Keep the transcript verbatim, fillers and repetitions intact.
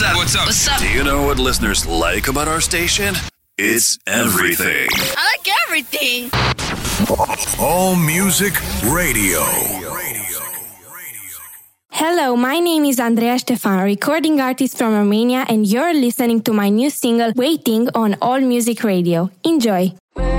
up? What's up? What's up? Do you know what listeners like about our station? It's everything. I like everything. All Music Radio. Hello, my name is Andreea Ștefan, recording artist from Romania, and you're listening to my new single, Waiting, on All Music Radio. Enjoy!